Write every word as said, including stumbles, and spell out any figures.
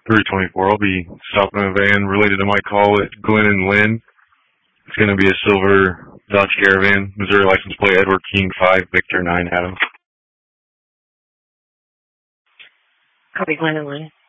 three twenty-four. I'll be stopping in a van related to my call at Glenn and Lynn. It's going to be a silver Dodge Caravan, Missouri license plate, Edward King five, Victor nine, Adam. Copy, Glenn and Lynn.